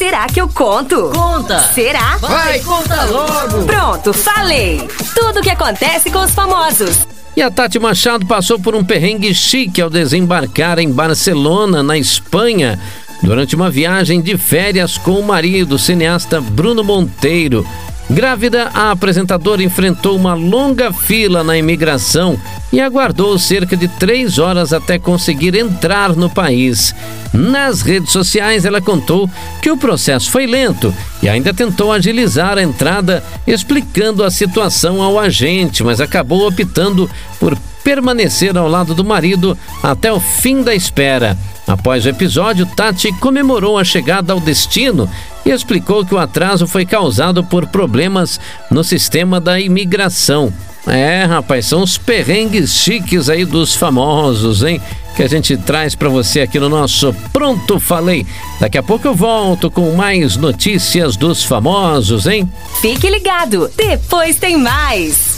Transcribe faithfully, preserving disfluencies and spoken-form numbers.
Será que eu conto? Conta! Será? Vai, conta logo! Pronto, falei! Tudo o que acontece com os famosos. E a Tati Machado passou por um perrengue chique ao desembarcar em Barcelona, na Espanha, durante uma viagem de férias com o marido, o cineasta Bruno Monteiro. Grávida, a apresentadora enfrentou uma longa fila na imigração e aguardou cerca de três horas até conseguir entrar no país. Nas redes sociais, ela contou que o processo foi lento e ainda tentou agilizar a entrada, explicando a situação ao agente, mas acabou optando por permanecer ao lado do marido até o fim da espera. Após o episódio, Tati comemorou a chegada ao destino e explicou que o atraso foi causado por problemas no sistema da imigração. É, rapaz, são os perrengues chiques aí dos famosos, hein? Que a gente traz pra você aqui no nosso Pronto Falei. Daqui a pouco eu volto com mais notícias dos famosos, hein? Fique ligado, depois tem mais.